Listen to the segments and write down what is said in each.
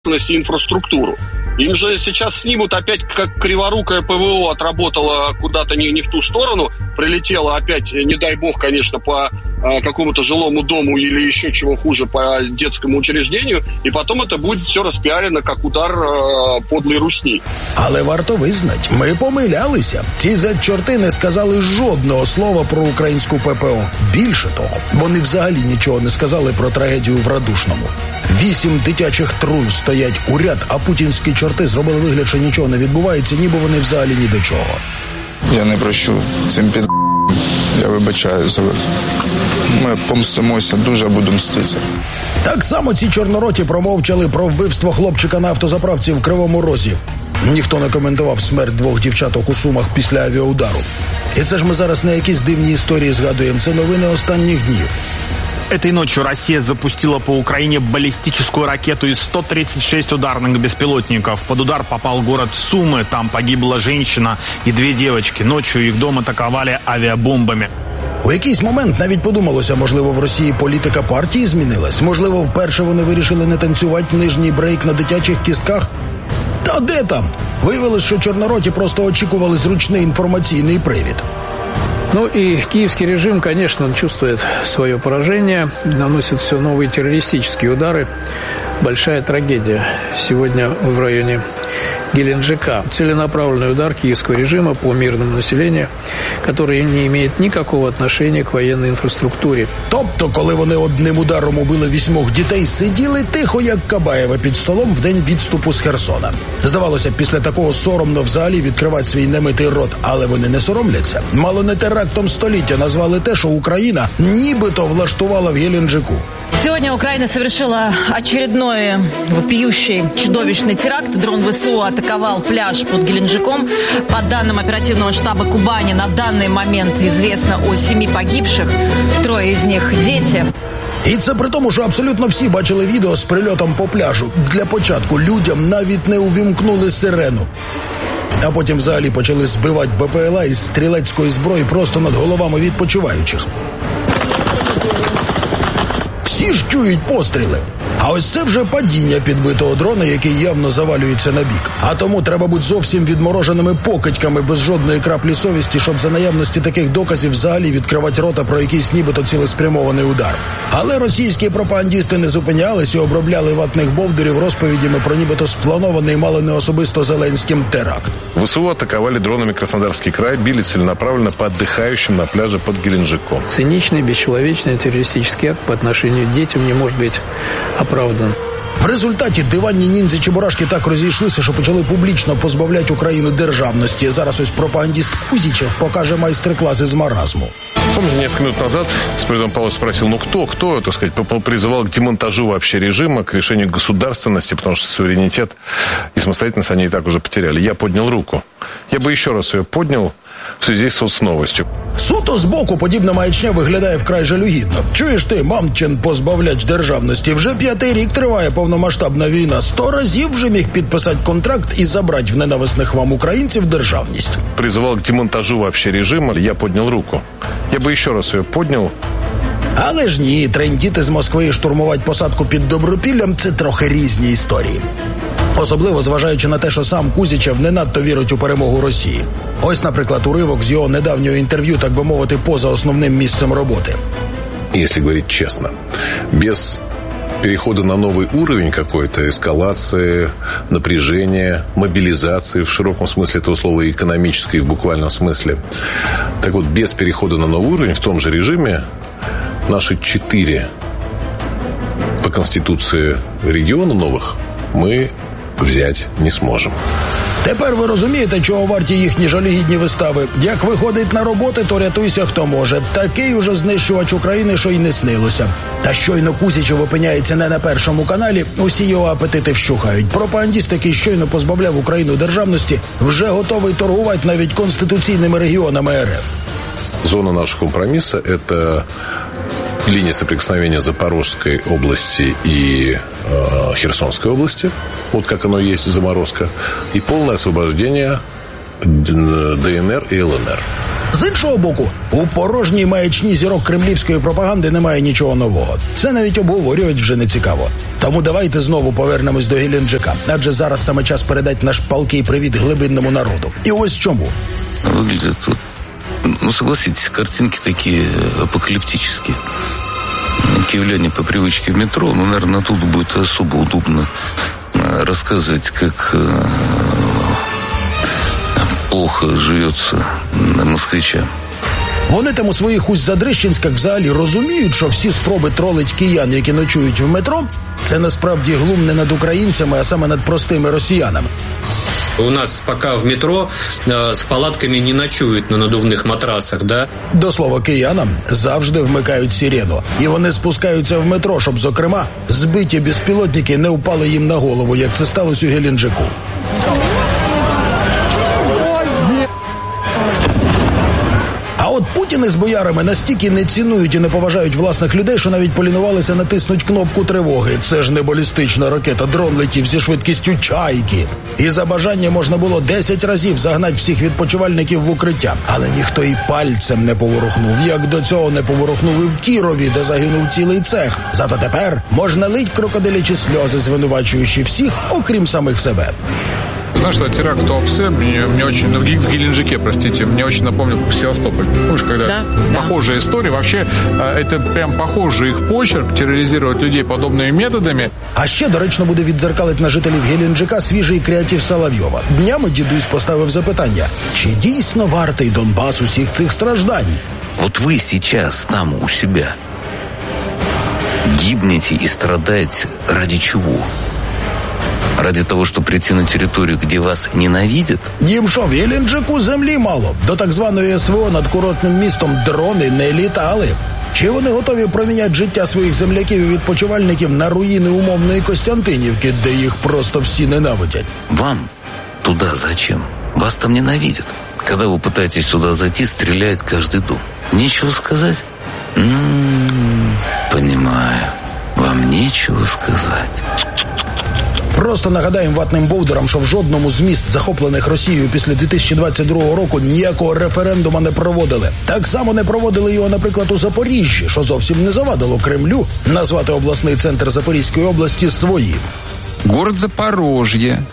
и инфраструктуру. Им же сейчас снимут опять, как криворукое ПВО отработало куда-то не в ту сторону, прилетело опять, не дай бог, конечно, по какому-то жилому дому или еще чего хуже, по детскому учреждению, и потом это будет все распиарено, как удар подлой русні. Але варто визнати, ми помилялися. Ці зет-чорти не сказали жодного слова про українську ППО. Більше того, вони взагалі нічого не сказали про трагедію в Радушному. 8 дитячих трун стоять у ряд, а путінські чорти зробили вигляд, що нічого не відбувається, ніби вони взагалі ні до чого. Я не прощу цим під... Я вибачаюся. Ми помстимося, дуже буду мститися. Так само ці чорнороті промовчали про вбивство хлопчика на автозаправці в Кривому Розі. Ніхто не коментував смерть 2 дівчаток у Сумах після авіаудару. І це ж ми зараз не якісь дивні історії згадуємо, це новини останніх днів. Этой ночью Россия запустила по Украине баллистическую ракету из 136 ударных беспилотников. Под удар попал город Сумы, там погибла женщина и 2 девочки. Ночью их дом атаковали авиабомбами. У якийсь момент навіть подумалося, можливо, в Росії політика партії змінилась. Можливо, вперше вони вирішили не танцювати нижній брейк на дитячих кістках. Та де там? Виявилось, що чорнороті просто очікували зручний інформаційний привід. Ну и киевский режим, конечно, он чувствует свое поражение, наносит все новые террористические удары. Большая трагедия сегодня в районе Геленджика. Целенаправленный удар киевского режима по мирному населению, который не имеет никакого отношения к военной инфраструктуре. Тобто, коли вони одним ударом убили 8 дітей, сиділи тихо, як Кабаєва під столом в день відступу з Херсона. Здавалося, після такого соромно взагалі відкривати свій немитий рот, але вони не соромляться. Мало не терактом століття назвали те, що Україна нібито влаштувала в Геленджику. Сегодня Украина совершила очередной вопиющий, чудовищный теракт. Дрон ВСУ атаковал пляж под Геленджиком. По данным оперативного штаба Кубани, на данный момент известно о 7 погибших, 3 из них дети. І це при тому, що абсолютно всі бачили відео з прильотом по пляжу. Для початку людям навіть не увімкнули сирену. А потім взагалі почали збивати БПЛА із стрілецької зброї просто над головами відпочиваючих. Всі ж чують постріли. А ось це вже падіння підбитого дрона, який явно завалюється на бік. А тому треба бути зовсім відмороженими покидьками без жодної краплі совісті, щоб за наявності таких доказів взагалі відкривати рота про якийсь нібито цілеспрямований удар. Але російські пропагандісти не зупинялись і обробляли ватних бовдурів розповідями про нібито спланований мало не особисто Зеленським теракт. ВСУ атаковали дронами Краснодарский край, били целенаправленно по отдыхающим на пляже под Геленджиком. Циничный, бесчеловечный террористический акт по отношению к детям не может быть оправдан. В результаті диванні ніндзі Чебурашки так розійшлися, що почали публічно позбавляти Україну державності. Зараз ось пропагандист Кузічев покаже майстер-клас із маразму. Помните, несколько минут назад Спиридон Павлович спросил, кто, так сказать, призывал к демонтажу вообще режима, к решению государственности, потому что суверенитет и самостоятельность они и так уже потеряли. Я поднял руку. Я бы еще раз ее поднял в связи с соцновостью. Суто збоку подібна маячня виглядає вкрай жалюгідно. Чуєш ти, Мамчин, позбавляч державності? Вже 5-й рік триває повномасштабна війна. 100 разів вже міг підписати контракт і забрати в ненависних вам українців державність. Призывал к демонтажу вообще режима. Я поднял руку. Я бы еще раз ее поднял. Але ж ні, трендіти з Москви і штурмувати посадку під Добропіллям – це трохи різні історії. Особливо зважаючи на те, що сам Кузічев не надто вірить у перемогу Росії. Ось, наприклад, уривок з його недавнього інтерв'ю, так би мовити, поза основним місцем роботи. Если говорить честно, без перехода на новый уровень какой-то, эскалации, напряжения, мобилизации в широком смысле этого слова, и экономической, и в буквальном смысле. Так вот, без перехода на новый уровень в том же режиме наши 4 по Конституции региона новых мы взять не сможем. Тепер ви розумієте, чого варті їхні жалюгідні вистави. Як виходить на роботи, то рятуйся хто може. Такий уже знищувач України, що й не снилося. Та щойно Кузічев опиняється не на Першому каналі, усі його апетити вщухають. Пропагандист, який щойно позбавляв Україну державності, вже готовий торгувати навіть конституційними регіонами РФ. Зона нашего компромисса – это линия соприкосновения Запорожской области и Херсонской области, вот как оно есть, заморозка, и полное освобождение ДНР и ЛНР. З іншого боку, у порожній маячні зірок кремлівської пропаганди немає нічого нового. Це навіть обговорювати вже не цікаво. Тому давайте знову повернемось до Геленджика, адже зараз саме час передати наш палкий привіт глибинному народу. І ось чому. Выглядит тут, согласитесь, картинки такие апокалиптические. Киевляне по привычке в метро, наверное, тут будет особо удобно рассказывать, как плохо живется москвичам. Вони там у своїх Усть-Задрищенськах взагалі розуміють, що всі спроби тролить киян, які ночують в метро, це насправді глум не над українцями, а саме над простими росіянами. У нас пока в метро с палатками не ночуют на надувних матрасах, да? До слова, киянам завжди вмикають сирену. І вони спускаються в метро, щоб, зокрема, збиті безпілотники не впали їм на голову, як це сталося у Геленджику. А от Путін із боярами настільки не цінують і не поважають власних людей, що навіть полінувалися натиснуть кнопку тривоги. Це ж не балістична ракета, дрон летів зі швидкістю чайки. І за бажання можна було 10 разів загнати всіх відпочивальників в укриття. Але ніхто і пальцем не поворухнув, як до цього не поворухнув і в Кірові, де загинув цілий цех. Зато тепер можна лить крокодилячі сльози, звинувачуючи всіх, окрім самих себе. Знаешь, что теракт в Туапсе мне очень, в Геленджике, простите, мне очень напомнил Севастополь. Помнишь, когда похожая история, вообще это прям похожий их почерк, терроризировать людей подобными методами. А ще доречно буде віддзеркалити на жителів Геленджика свіжий креатив Соловйова. Днями дідусь поставив запитання, чи дійсно вартий Донбас усіх цих страждань? Вот вы сейчас там у себя гибнете и страдаете ради чего? Ради того, щоб прийти на територію, де вас ненавидять? Їм що, в Геленджику землі мало? До так званої СВО над курортним містом дрони не літали. Чи вони готові проміняти життя своїх земляків і відпочивальників на руїни умовної Костянтинівки, де їх просто всі ненавидять? Вам туда зачем? Вас там ненавидят. Когда вы пытаетесь туда зайти, стреляет каждый дом. Нечего сказать? Понимаю. Вам нечего сказать. Просто нагадаємо ватним бовдерам, що в жодному з міст, захоплених Росією після 2022 року, ніякого референдуму не проводили. Так само не проводили його, наприклад, у Запоріжжі, що зовсім не завадило Кремлю назвати обласний центр Запорізької області своїм. Город Запорожье,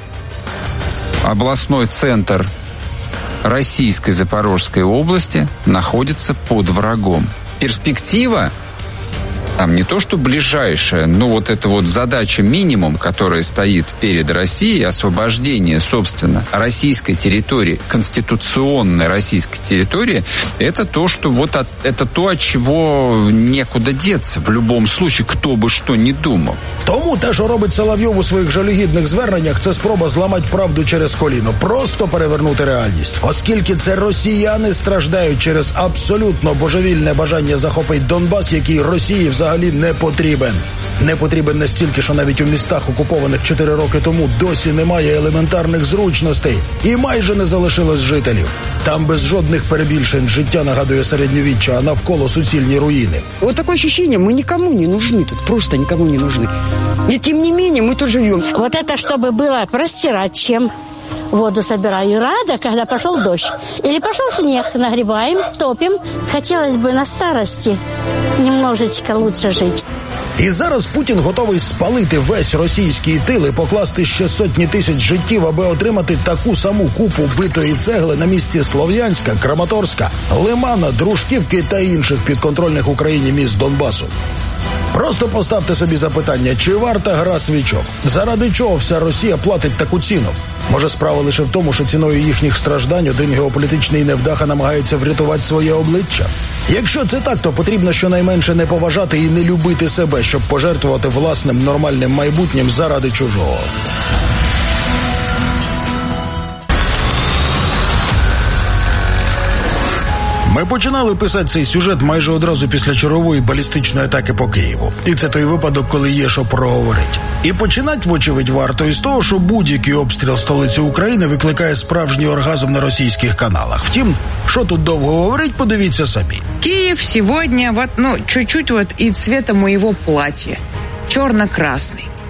областной центр Российской Запорожской области, находится под врагом. Перспектива там не то что ближайшая, но вот эта вот задача минимум, которая стоит перед Россией, освобождение, собственно, российской территории, конституционной российской территории, это то, что вот это то, от чего некуда деться в любом случае, кто бы что ни думал. Тому те, що робить Соловйов у своїх жалюгідних зверненнях, це спроба зламати правду через коліно, просто перевернути реальність. Оскільки це росіяни страждають через абсолютно божевільне бажання захопити Донбас, який Росії взагалі не потрібен. Не потрібен настільки, що навіть у містах, окупованих 4 роки тому, досі немає елементарних зручностей і майже не залишилось жителів. Там без жодних перебільшень життя нагадує середньовіччя, а навколо суцільні руїни. Вот такое ощущение, мы никому не нужны тут, просто никому не нужны. И тем не менее мы тут живем. Вот это, чтобы было простирать чем. Воду собираю. Рада, когда пошел дождь. Или пошел снег, нагребаем, топим. Хотелось бы на старости немножечко лучше жить. І зараз Путін готовий спалити весь російський тил і покласти ще сотні тисяч життів, аби отримати таку саму купу битої цегли на місці Слов'янська, Краматорська, Лимана, Дружківки та інших підконтрольних Україні міст Донбасу. Просто поставте собі запитання, чи варта гра свічок? Заради чого вся Росія платить таку ціну? Може, справа лише в тому, що ціною їхніх страждань один геополітичний невдаха намагається врятувати своє обличчя? Якщо це так, то потрібно щонайменше не поважати і не любити себе, щоб пожертвувати власним нормальним майбутнім заради чужого. Ми починали писати цей сюжет майже одразу після чергової балістичної атаки по Києву. І це той випадок, коли є що проговорити. І починати, вочевидь, варто із того, що будь-який обстріл столиці України викликає справжній оргазм на російських каналах. Втім, що тут довго говорить, подивіться самі. Киев сегодня, чуть-чуть и цвета моего платья. Черно-красный.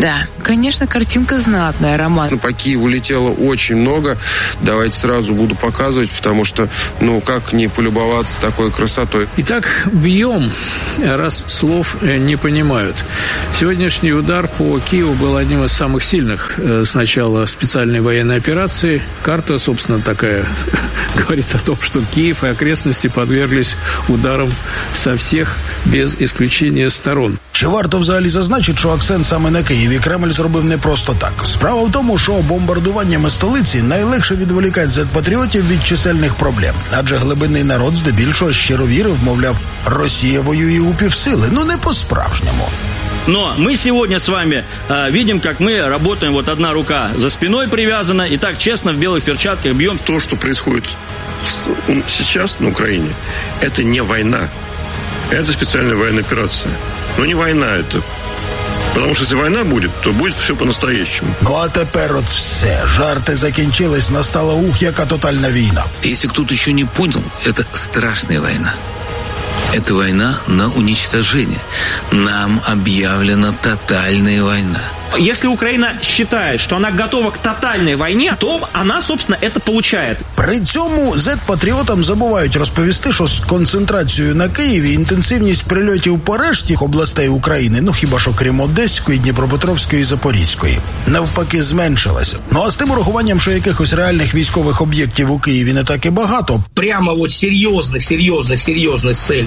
Да, конечно, картинка знатная, Роман. По Киеву летело очень много. Давайте сразу буду показывать, потому что, как не полюбоваться такой красотой. Итак, бьем, раз слов не понимают. Сегодняшний удар по Киеву был одним из самых сильных с начала специальной военной операции. Карта, собственно, такая говорит о том, что Киев и окрестности подверглись ударам со всіх, без исключения сторон. Чи варто взагалі зазначити, що акцент саме на Києві Кремль зробив не просто так? Справа в тому, що бомбардуваннями столиці найлегше відволікати зет-патріотів від чисельних проблем. Адже глибинний народ здебільшого щиро вірив, мовляв, Росія воює у півсили. Не по-справжньому. Но мы сегодня с вами видим, как мы работаем, вот одна рука за спиной привязана, и так честно в белых перчатках бьем. То, что происходит сейчас на Украине, это не война. Это специальная военная операция. Но не война это. Потому что если война будет, то будет все по-настоящему. А тепер от все. Жарти закінчились, настала яка тотальна війна. Если кто-то еще не понял, это страшная война. Это война на уничтожение. Нам объявлена тотальная война. Если Украина считает, что она готова к тотальной войне, то она, собственно, это получает. При цьому зет-патріотам забувають розповісти, що з концентрацією на Києві інтенсивність прильотів по решті областей України, хіба що крім Одеської, Дніпропетровської і Запорізької, навпаки зменшилася. А з тим урахуванням, що якихось реальних військових об'єктів у Києві не так і багато. Прямо вот серьезных целей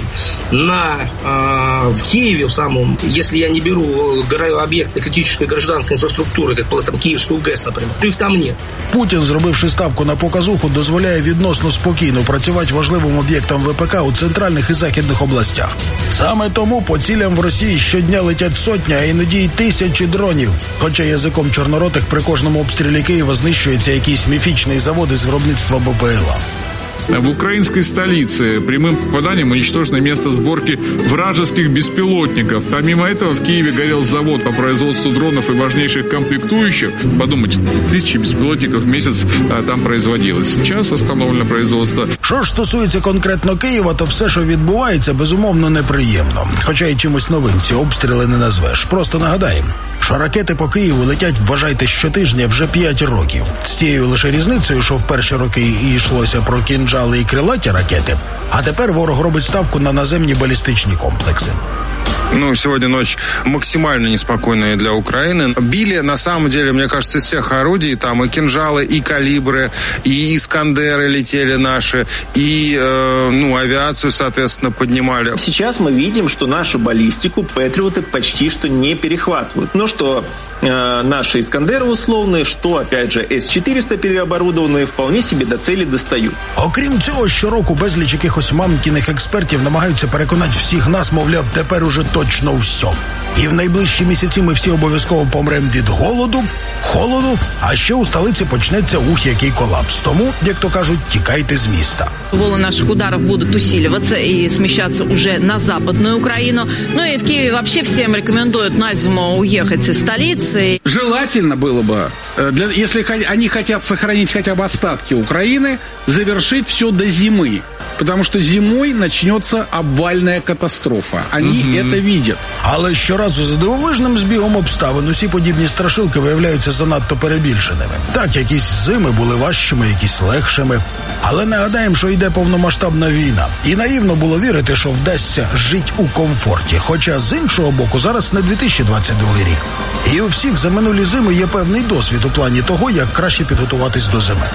в Киеве в самом, если я не беру объекты критической гражданской инфраструктуры, как там Киевскую ГЭС, например, то их там нет. Путін, зробивши ставку на показуху, дозволяє відносно спокійно працювати важливим об'єктам ВПК у центральних і західних областях. Саме тому по цілям в Росії щодня летять сотні, а іноді й тисячі дронів. Хоча язиком чорноротих при кожному обстрілі Києва знищується якийсь міфічний завод із виробництва БПЛА. В украинской столице прямым попаданием уничтожено место сборки вражеских беспилотников. Помимо этого в Киеве горел завод по производству дронов и важнейших комплектующих. Подумайте, 1000 беспилотников в месяц там производилось. Сейчас остановлено производство. Що ж стосується конкретно Києва, то все, що відбувається, безумовно неприємно. Хоча й чимось новим ці обстріли не назвеш. Просто нагадаємо, що ракети по Києву летять, вважайте, щотижня вже 5 років. З тією лише різницею, що в перші роки і йшлося про кінжали і крилаті ракети, а тепер ворог робить ставку на наземні балістичні комплекси. Сегодня ночь максимально неспокойная для Украины. Били, на самом деле, мне кажется, из всех орудий, там и кинжалы, и калибры, и искандеры летели наши, и, авиацию, соответственно, поднимали. Сейчас мы видим, что нашу баллистику патриоты почти что не перехватывают. Что наши «Искандеры» условные, что, опять же, С-400 переоборудованные, вполне себе до цели достають. Окрім цього, щороку безліч якихось мамкіних експертів намагаються переконати всіх нас, мовляв, тепер уже точно все. І в найближчі місяці ми всі обов'язково помремо від голоду, холоду, а ще у столиці почнеться який колапс. Тому, як то кажуть, тікайте з міста. Волны наших ударов будут усиливаться и смещаться уже на Западную Украину. И в Киеве вообще всем рекомендуют на зиму уехать из столицы. Желательно было бы, если они хотят сохранить хотя бы остатки Украины, завершить все до зимы. Потому что зимой начнется обвальная катастрофа. Они это видят. Але щоразу за дивовижним збігом обставин усі подібні страшилки виявляються занадто перебільшеними. Так, якісь зими були важчими, якісь легшими. Але нагадаємо, що йде повномасштабна війна. І наївно було вірити, що вдасться жити у комфорті. Хоча з іншого боку, зараз не 2022 рік. І у всіх за минулі зими є певний досвід у плані того, як краще підготуватись до зими.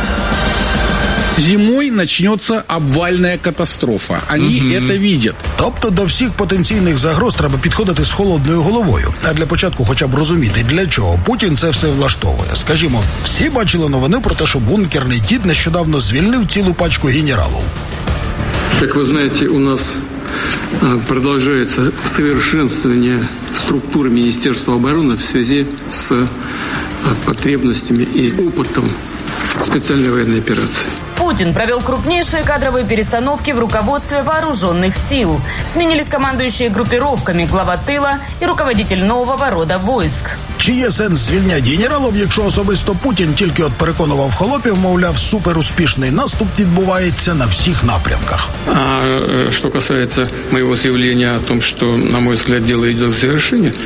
Зимой начнется обвальная катастрофа. Они это видят. Тобто до всіх потенційних загроз треба підходити з холодною головою. А для початку хоча б розуміти, для чого Путін це все влаштовує. Скажімо, всі бачили новини про те, що бункерний дід нещодавно звільнив цілу пачку генералів. Как вы знаете, у нас продолжается совершенствование структуры Министерства обороны в связи с потребностями и опытом специальной военной операции. Путин провел крупнейшие кадровые перестановки в руководстве вооруженных сил. Сменились командующие группировками, глава тыла и руководитель нового рода войск. Чи є сенс звільняти генералів, якщо особисто Путін тільки переконував холопів, мовляв, суперуспішний наступ відбувається на всіх напрямках? А что касается моего заявления о том, что, на мой взгляд, дело идет к завершению,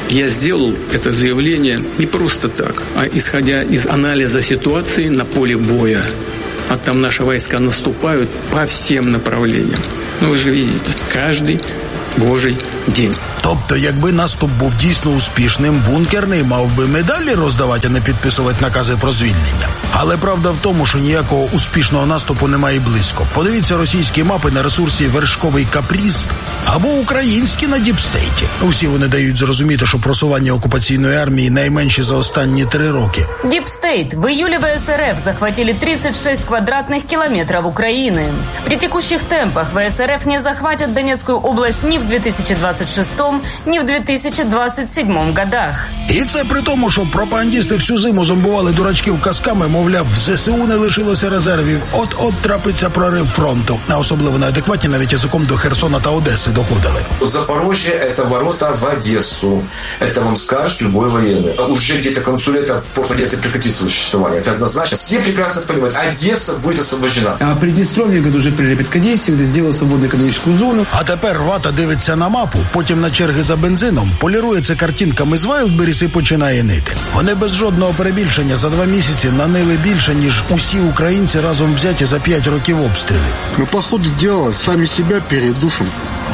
Я сделал это заявление не просто так, а исходя из анализа ситуации на поле боя. А там наши войска наступают по всем направлениям. Ну, ви ж видите, кожен божий день. Тобто, якби наступ був дійсно успішним, Бункерний мав би медалі роздавати, а не підписувати накази про звільнення. Але правда в тому, що ніякого успішного наступу немає і близько. Подивіться російські мапи на ресурсі «Вершковий каприз» або українські на Діпстейті. Усі вони дають зрозуміти, що просування окупаційної армії найменші за останні 3 роки. Дипстейт. В июле ВСРФ захватили 36 квадратных километров Украины. При текущих темпах ВСРФ не захватят Донецкую область ни в 2026, ни в 2027 годах. І це при тому, що пропагандісти всю зиму зомбували дурачків казками, мовляв, в ЗСУ не лишилося резервів, от-от трапиться прорив фронту. А особливо неадекватні навіть язиком до Херсона та Одеси доходили. Запорожье – это ворота в Одессу. Это вам скажет любой военный. Уже где-то к концу лета порт Одессы прекратит свое существование. Это однозначно. Все прекрасно понимают, Одесса будет освобождена. А Приднестровье, когда уже прилепит к Одессе, где сделал свободную экономическую зону. А тепер Вата дивиться на мапу, потім на черги за бензином, полірується картинками з Вайлдберріс і починає нити. Вони без жодного перебільшення за 2 місяці нанили більше, ніж усі українці разом взяті за 5 років обстрілів. Ми, по ходу дела, самі себе передушим.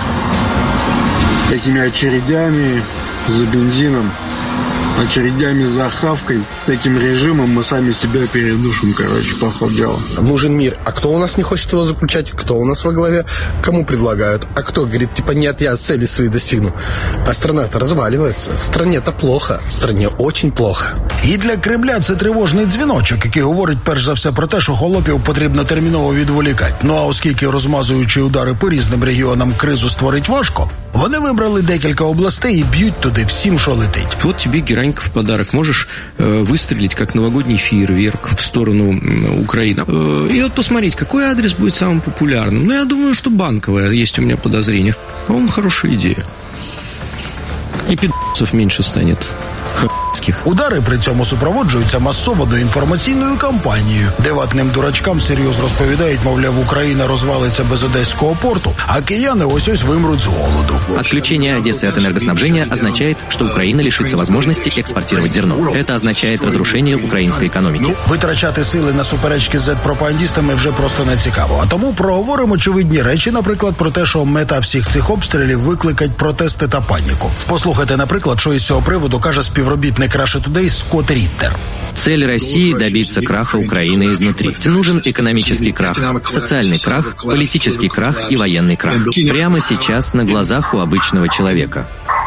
Этими очередями за бензином, очередями за хавкой. С этим режимом мы сами себя передушим, по ходу дела. Нужен мир. А кто у нас не хочет его заключать? Кто у нас во главе? Кому предлагают? А кто говорит, нет, я цели свои достигну? А страна-то разваливается. Стране-то плохо. Стране очень плохо. І для Кремля це тривожний дзвіночок, який говорить перш за все про те, що холопів потрібно терміново відволікати. Ну а оскільки розмазуючи удари по різним регіонам кризу створить важко, вони вибрали декілька областей і б'ють туди всім, що летить. Вот тебе Геранька в подарок. Можешь выстрелить, как новогодний фейерверк в сторону Украины. И вот посмотреть, какой адрес будет самым популярным. Ну, я думаю, что Банковая, есть у меня подозрение. По-моему, хорошая идея. И пи***цев меньше станет. Удари при цьому супроводжуються масованою інформаційною кампанією, де ватним дурачкам серйозно розповідають, мовляв, Україна розвалиться без Одеського порту, а кияни ось-ось вимруть з голоду. Отключение Одессы от энергоснабжения означает, что Украина лишится возможности экспортировать зерно. Это означает разрушение украинской экономики. Витрачати сили на суперечки з Z-пропагандістами вже просто не цікаво. А тому проговоримо очевидні речі, наприклад, про те, що мета всіх цих обстрілів викликать протести та паніку. Послухайте, наприклад, що із цього приводу каже співробітник Russia Today Скотт Риттер. Цель России – добиться краха Украины изнутри. Нужен экономический крах, социальный крах, политический крах и военный крах. Прямо сейчас на глазах у обычного человека.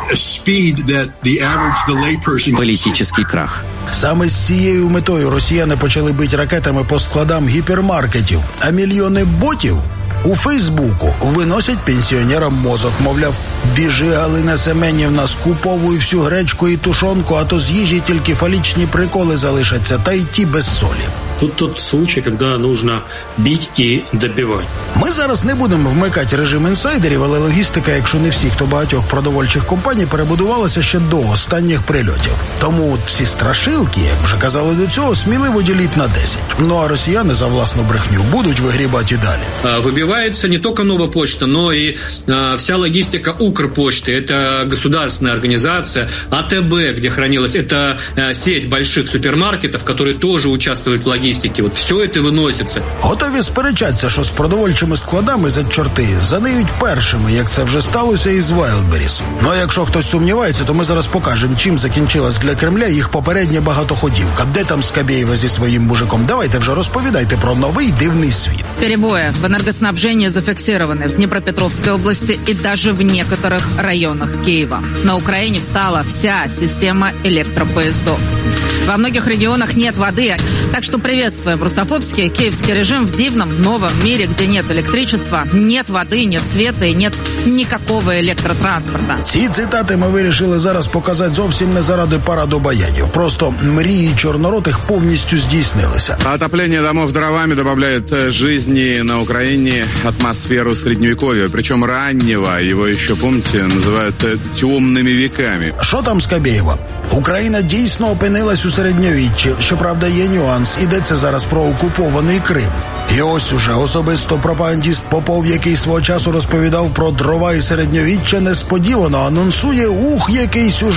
Політичний крах. Саме з цією метою росіяни почали бити ракетами по складам гіпермаркетів, а мільйони ботів у Фейсбуку виносять пенсіонерам мозок. Мовляв, біжи, Галина Семенівна, скуповуй всю гречку і тушонку, а то з їжі тільки фалічні приколи залишаться, та й ті без солі. Тут тот случай, когда нужно бить і добивати. Ми зараз не будемо вмикати режим інсайдерів, але логістика, якщо не всіх, то багатьох продовольчих компаній перебудувалася ще до останніх прильотів. Тому всі страшилки, як вже казали до цього, сміливо діліть на 10. Ну а росіяни за власну брехню будуть вигрібати і далі. Выбивается не только Новая почта, но и вся логистика Укрпочты. Это государственная организация. АТБ, где хранилась, это сеть больших супермаркетов, которые тоже участвуют в логистике. Вот все это виноситься. Готові сперечатися, що з продовольчими складами Z-чорти заниють першими, як це вже сталося із Wildberries. Ну а якщо хтось сумнівається, то ми зараз покажемо, чим закінчилась для Кремля їх попередня багатоходівка. Де там Скабєєва зі своїм мужиком? Давайте вже розповідайте про новий дивний світ. Перебои в энергоснабжении зафиксированы в Днепропетровской области и даже в некоторых районах Киева. На Украине встала вся система электропоездов. Во многих регионах нет воды, так что приветствуем русофобский киевский режим в дивном новом мире, где нет электричества, нет воды, нет света и нет никакого електротранспорта. Ці цитати ми вирішили зараз показати зовсім не заради параду баянів. Просто мрії чорноротих повністю здійснилися. Отопление домов дровами добавляет жизни на Украине атмосферу средневековья, причем раннего. Его еще, помните, называют темными веками. Що там Скабєєва? Україна дійсно опинилась у середньовіччі. Щоправда, є нюанс. Йдеться зараз про окупований Крим. І ось уже особисто пропагандіст Попов, який свого часу розповідав про дрова і середньовіччя, несподівано анонсує який сюжет.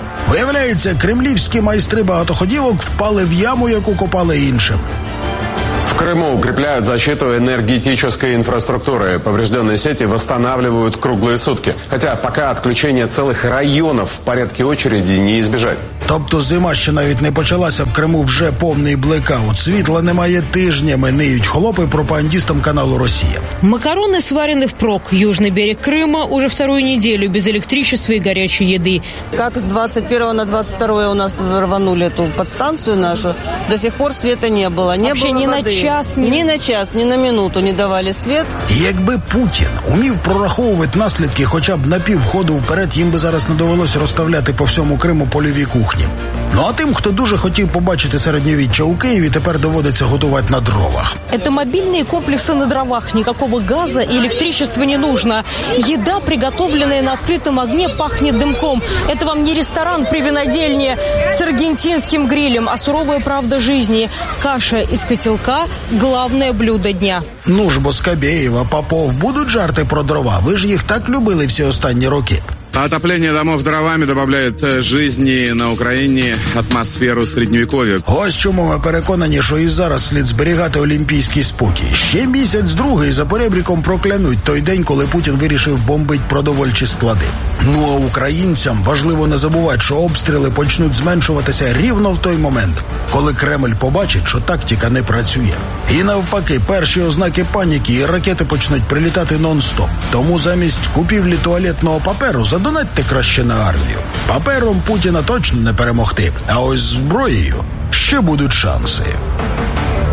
Виявляється, кремлівські майстри багатоходівок впали в яму, яку копали іншим. В Крыму укрепляют защиту энергетической инфраструктуры. Поврежденные сети восстанавливают круглые сутки. Хотя пока отключение целых районов в порядке очереди не избежать. Тобто зима ще навіть не почалася, в Криму вже повний блекаут. Світла немає тижнями, ниють хлопи пропагандистам каналу «Россия». Макароны сварены впрок. Южный берег Крыма уже вторую неделю без электричества и горячей еды. Как с 21 на 22 у нас рванули эту подстанцию нашу, до сих пор света не было. Не Вообще было ни воды. Ни на час, ни на минуту не давали свет. Якби Путін умів прораховувати наслідки хоча б на півходу вперед, їм би зараз не довелося розставляти по всьому Криму польові кухні. Ну а тим, хто дуже хотів побачити середньовіччя у Києві, тепер доводиться готувати на дровах. Это мобильные комплексы на дровах. Никакого газа и электричества не нужно. Еда, приготовленная на открытом огне, пахнет дымком. Это вам не ресторан при винодельне с аргентинским грилем, а суровая правда жизни. Каша из котелка – главное блюдо дня. Ну ж, бо Скабєєва, Попов, будуть жарти про дрова? Ви ж їх так любили всі останні роки. Отопление домов дровами добавляет жизни на Украине атмосферу средневековья. Ось чому ми переконані, що і зараз слід зберігати олімпійський спокій. Ще місяць-другий за поребріком проклянуть той день, коли Путін вирішив бомбить продовольчі склади. Ну а українцям важливо не забувати, що обстріли почнуть зменшуватися рівно в той момент, коли Кремль побачить, що тактика не працює. І навпаки, перші ознаки паніки і ракети почнуть прилітати нон-стоп. Тому замість купівлі туалетного паперу задонатьте краще на армію. Папером Путіна точно не перемогти, а ось зброєю ще будуть шанси.